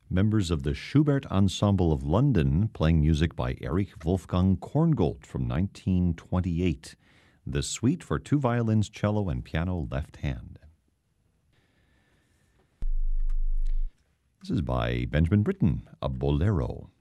Members of the Schubert Ensemble of London playing music by Erich Wolfgang Korngold from 1928. The Suite for two violins, cello, and piano left hand. This is by Benjamin Britten, a bolero.